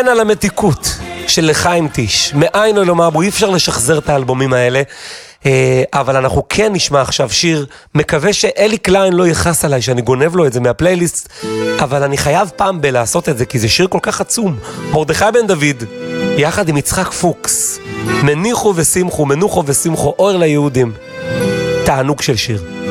אין על המתיקות של לחיים טיש. מאין לו לומר, אי אפשר לשחזר את האלבומים האלה. אבל אנחנו כן נשמע עכשיו שיר, מקווה שאלי קליין לא יכעס עליי שאני גונב לו את זה מהפלייליסט, אבל אני חייב פעם בלעשות את זה, כי זה שיר כל כך עצום. מרדכי בן דוד, יחד עם יצחק פוקס, מנוחו ושמחו, אור ליהודים. תענוג של שיר.